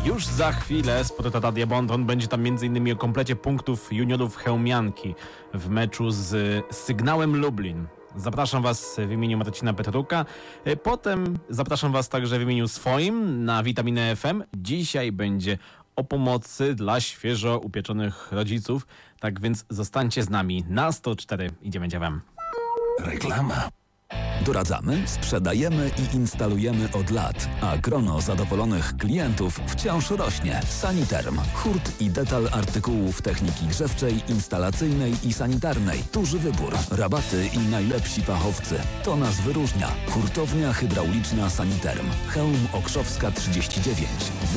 Już za chwilę sport Radia Bonton będzie tam m.in. o komplecie punktów juniorów chełmianki w meczu z Sygnałem Lublin. Zapraszam Was w imieniu Marcina Petruka. Potem zapraszam Was także w imieniu swoim na Witaminę FM. Dzisiaj będzie o pomocy dla świeżo upieczonych rodziców. Tak więc zostańcie z nami na 104. Idziemy dziewem. Reklama. Doradzamy, sprzedajemy i instalujemy od lat, a grono zadowolonych klientów wciąż rośnie. Saniterm. Hurt i detal artykułów techniki grzewczej, instalacyjnej i sanitarnej. Duży wybór, rabaty i najlepsi fachowcy. To nas wyróżnia. Hurtownia hydrauliczna Saniterm. Chełm Okrzowska 39.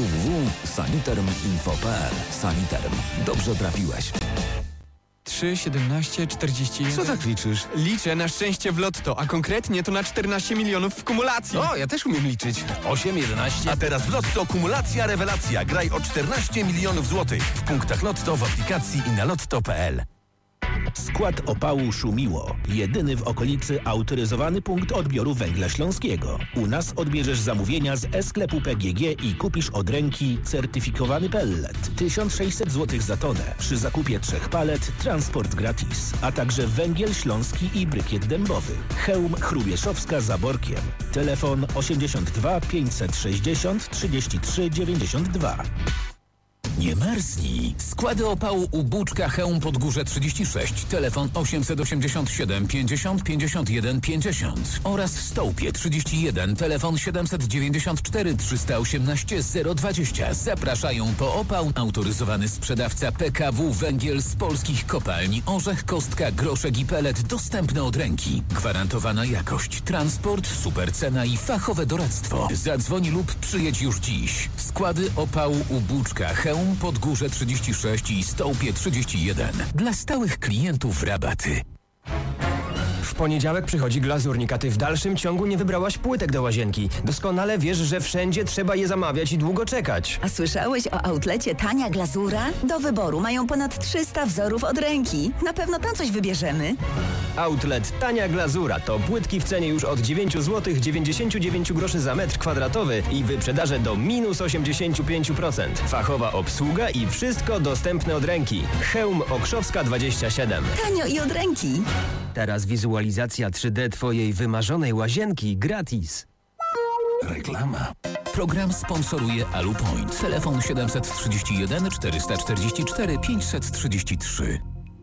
www.saniterminfo.pl. Saniterm. Dobrze trafiłeś. 3, 17, 41... Co tak liczysz? Liczę na szczęście w lotto, a konkretnie to na 14 milionów w kumulacji. O, ja też umiem liczyć. 8, 11... A teraz w Lotto kumulacja rewelacja. Graj o 14 milionów złotych w punktach Lotto, w aplikacji i na lotto.pl. Skład opału Szumiło. Jedyny w okolicy autoryzowany punkt odbioru węgla śląskiego. U nas odbierzesz zamówienia z e-sklepu PGG i kupisz od ręki certyfikowany pellet. 1600 zł za tonę. Przy zakupie 3 palet transport gratis. A także węgiel śląski i brykiet dębowy. Chełm Chrubieszowska za Borkiem. Telefon 82 560 33 92. Nie marznij. Składy opału u Buczka Chełm Podgórze 36. Telefon 887 50 51 50. Oraz w Stołpie 31. Telefon 794 318 020. Zapraszają po opał autoryzowany sprzedawca PKW Węgiel z polskich kopalni Orzech, Kostka, Groszek i Pelet. Dostępne od ręki. Gwarantowana jakość, transport, super cena i fachowe doradztwo. Zadzwoń lub przyjedź już dziś. Składy opału u Buczka Chełm Podgórze 36 i Stołpie 31. Dla stałych klientów rabaty. W poniedziałek przychodzi glazurnik, a ty w dalszym ciągu nie wybrałaś płytek do łazienki. Doskonale wiesz, że wszędzie trzeba je zamawiać i długo czekać. A słyszałeś o outlecie Tania Glazura? Do wyboru mają ponad 300 wzorów od ręki. Na pewno tam coś wybierzemy. Outlet Tania Glazura to płytki w cenie już od 9 zł 99 groszy za metr kwadratowy i wyprzedaże do minus 85%. Fachowa obsługa i wszystko dostępne od ręki. Chełm Okrzowska 27. Tanio i od ręki. Teraz wizualizacja 3D twojej wymarzonej łazienki gratis. Reklama. Program sponsoruje Alupoint. Telefon 731 444 533.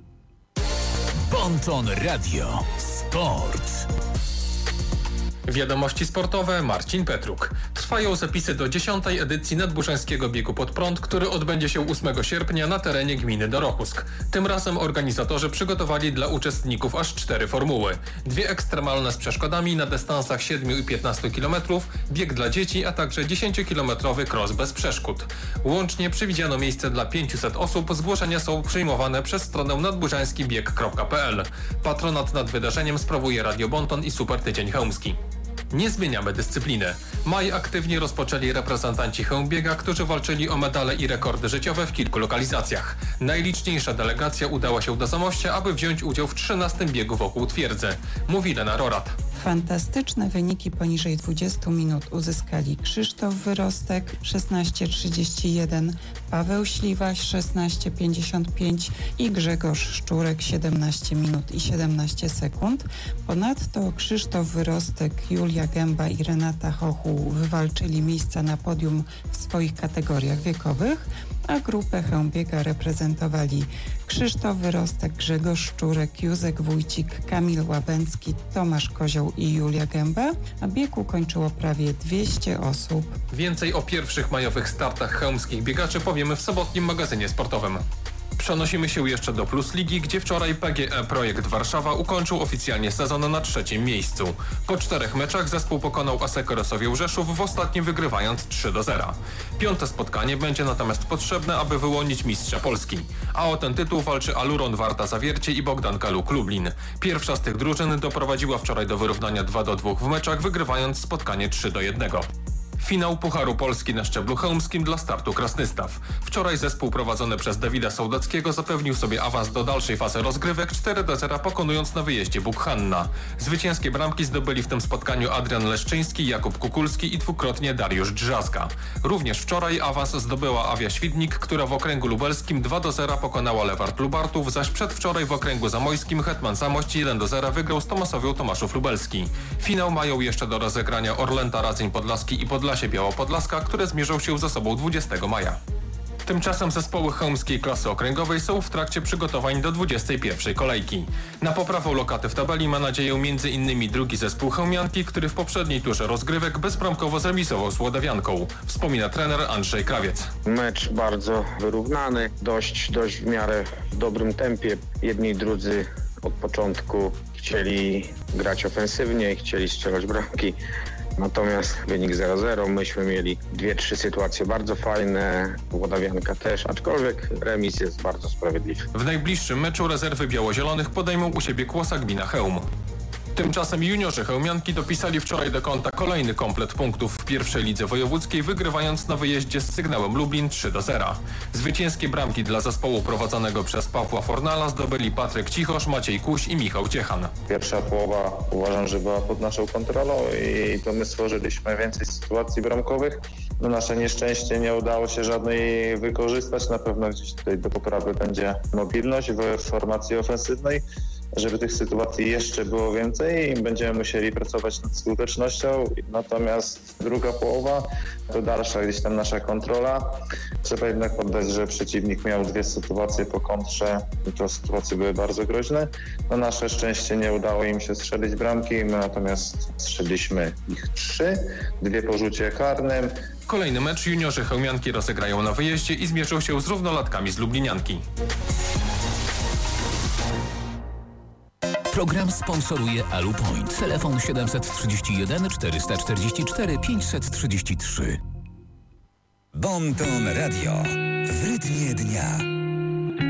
Bonton Radio. Sport. Wiadomości sportowe, Marcin Petruk. Trwają zapisy do 10. edycji nadbużeńskiego biegu pod prąd, który odbędzie się 8 sierpnia na terenie gminy Dorochusk. Tym razem organizatorzy przygotowali dla uczestników aż 4 formuły. 2 ekstremalne z przeszkodami na dystansach 7 i 15 km, bieg dla dzieci, a także 10-kilometrowy cross bez przeszkód. Łącznie przewidziano miejsce dla 500 osób, zgłoszenia są przyjmowane przez stronę nadbużańskibieg.pl. Patronat nad wydarzeniem sprawuje Radio Bonton i Super Tydzień Chełmski. Nie zmieniamy dyscypliny. Maj aktywnie rozpoczęli reprezentanci Chełmbiega, którzy walczyli o medale i rekordy życiowe w kilku lokalizacjach. Najliczniejsza delegacja udała się do Zamościa, aby wziąć udział w 13. biegu wokół twierdzy. Mówi Lena Rorat. Fantastyczne wyniki poniżej 20 minut uzyskali Krzysztof Wyrostek 16:31, Paweł Śliwaś 16:55 i Grzegorz Szczurek 17 minut i 17 sekund. Ponadto Krzysztof Wyrostek, Julia Gęba i Renata Hochuł wywalczyli miejsca na podium w swoich kategoriach wiekowych, a grupę Chełmbiega reprezentowali Krzysztof Wyrostek, Grzegorz Szczurek, Józek Wójcik, Kamil Łabęcki, Tomasz Kozioł i Julia Gęba, a bieg ukończyło prawie 200 osób. Więcej o pierwszych majowych startach chełmskich biegaczy powiemy w sobotnim magazynie sportowym. Przenosimy się jeszcze do Plus Ligi, gdzie wczoraj PGE Projekt Warszawa ukończył oficjalnie sezon na 3. miejscu. Po 4 meczach zespół pokonał Asekę Rosowieł Rzeszów, w ostatnim wygrywając 3-0. 5. spotkanie będzie natomiast potrzebne, aby wyłonić mistrza Polski. A o ten tytuł walczy Aluron Warta Zawiercie i Bogdan Kaluk Lublin. Pierwsza z tych drużyn doprowadziła wczoraj do wyrównania 2-2 w meczach, wygrywając spotkanie 3-1. Finał Pucharu Polski na szczeblu chełmskim dla startu Krasnystaw. Wczoraj zespół prowadzony przez Dawida Sołdackiego zapewnił sobie awans do dalszej fazy rozgrywek 4-0, pokonując na wyjeździe Bukhanna. Zwycięskie bramki zdobyli w tym spotkaniu Adrian Leszczyński, Jakub Kukulski i dwukrotnie Dariusz Drzazga. Również wczoraj awans zdobyła Awia Świdnik, która w okręgu lubelskim 2-0 pokonała Lewart Lubartów, zaś przedwczoraj w okręgu zamojskim Hetman Zamość 1-0 wygrał z Tomasowią Tomaszów Lubelski. Finał mają jeszcze do rozegrania Orlęta Radzeń Podlaski i Podlasie Białopodlaska, które zmierzą się ze sobą 20 maja. Tymczasem zespoły chełmskiej klasy okręgowej są w trakcie przygotowań do 21. kolejki. Na poprawę lokaty w tabeli ma nadzieję m.in. drugi zespół chełmianki, który w poprzedniej turze rozgrywek bezbramkowo zremisował z Łodawianką. Wspomina trener Andrzej Krawiec. Mecz bardzo wyrównany, dość w miarę w dobrym tempie. Jedni i drudzy od początku chcieli grać ofensywnie, chcieli strzelać bramki. Natomiast wynik 0-0, myśmy mieli 2-3 sytuacje bardzo fajne, Łodawianka też, aczkolwiek remis jest bardzo sprawiedliwy. W najbliższym meczu rezerwy biało-zielonych podejmą u siebie Kłosa Gmina Chełm. Tymczasem juniorzy chełmianki dopisali wczoraj do konta kolejny komplet punktów w pierwszej lidze wojewódzkiej, wygrywając na wyjeździe z Sygnałem Lublin 3-0. Zwycięskie bramki dla zespołu prowadzonego przez Pawła Fornala zdobyli Patryk Cichosz, Maciej Kuś i Michał Ciechan. Pierwsza połowa uważam, że była pod naszą kontrolą i to my stworzyliśmy więcej sytuacji bramkowych. Na nasze nieszczęście nie udało się żadnej wykorzystać. Na pewno gdzieś tutaj do poprawy będzie mobilność w formacji ofensywnej, żeby tych sytuacji jeszcze było więcej i będziemy musieli pracować nad skutecznością. Natomiast druga połowa to dalsza gdzieś tam nasza kontrola. Trzeba jednak oddać, że przeciwnik miał 2 sytuacje po kontrze i te sytuacje były bardzo groźne. Na nasze szczęście nie udało im się strzelić bramki, my natomiast strzeliliśmy ich 3, 2 po rzucie karnym. Kolejny mecz juniorzy chełmianki rozegrają na wyjeździe i zmierzą się z równolatkami z Lublinianki. Program sponsoruje Alupoint. Telefon 731 444 533. Bon Ton Radio w rytmie dnia.